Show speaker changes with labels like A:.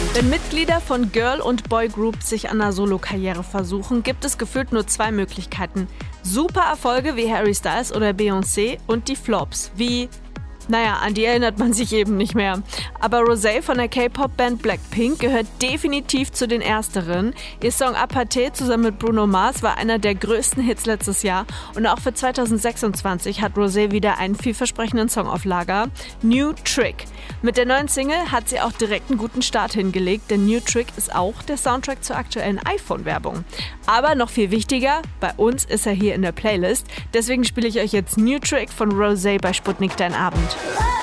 A: Wenn Mitglieder von Girl- und Boygroups sich an einer Solokarriere versuchen, gibt es gefühlt nur 2 Möglichkeiten. Super Erfolge wie Harry Styles oder Beyoncé und die Flops wie... an die erinnert man sich eben nicht mehr. Aber Rosé von der K-Pop-Band Blackpink gehört definitiv zu den Ersteren. Ihr Song Aparté zusammen mit Bruno Mars war einer der größten Hits letztes Jahr. Und auch für 2026 hat Rosé wieder einen vielversprechenden Song auf Lager. New Trick. Mit der neuen Single hat sie auch direkt einen guten Start hingelegt, denn New Trick ist auch der Soundtrack zur aktuellen iPhone-Werbung. Aber noch viel wichtiger, bei uns ist er hier in der Playlist. Deswegen spiele ich euch jetzt New Trick von Rosé bei Sputnik Dein Abend.